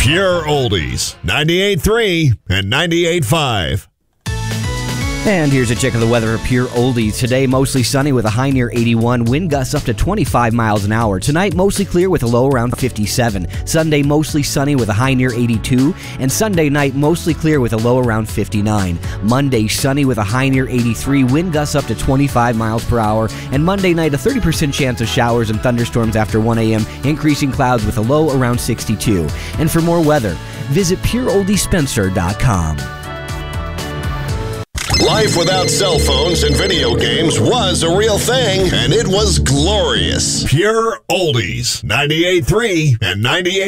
Pure Oldies, 98.3 and 98.5. And here's a check of the weather for Pure Oldies. Today, mostly sunny with a high near 81. Wind gusts up to 25 miles an hour. Tonight, mostly clear with a low around 57. Sunday, mostly sunny with a high near 82. And Sunday night, mostly clear with a low around 59. Monday, sunny with a high near 83. Wind gusts up to 25 miles per hour. And Monday night, a 30% chance of showers and thunderstorms after 1 a.m., increasing clouds with a low around 62. And for more weather, visit pureoldiespencer.com. Life without cell phones and video games was a real thing, and it was glorious. Pure Oldies, 98.3 and 98.5.